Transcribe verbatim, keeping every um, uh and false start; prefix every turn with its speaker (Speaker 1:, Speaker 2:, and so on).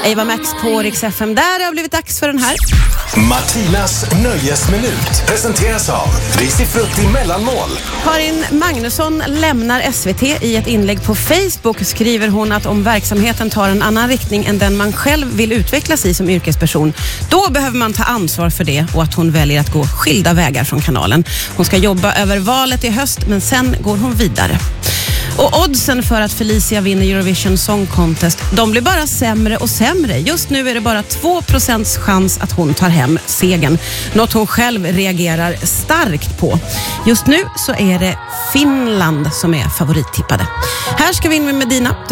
Speaker 1: Eva Max på Rix F M. Där har blivit dags för den här.
Speaker 2: Martinas nöjesminut presenteras av Risifrutti mellanmål.
Speaker 1: Karin Magnusson lämnar S V T. I ett inlägg på Facebook skriver hon att om verksamheten tar en annan riktning än den man själv vill utvecklas i som yrkesperson, då behöver man ta ansvar för det, och att hon väljer att gå skilda vägar från kanalen. Hon ska jobba över valet i höst, men sen går hon vidare. Och oddsen för att Felicia vinner Eurovision Song Contest, de blir bara sämre och sämre. Just nu är det bara två procents chans att hon tar hem segern. Något hon själv reagerar starkt på. Just nu så är det Finland som är favorittippade. Här ska vi in med Medina.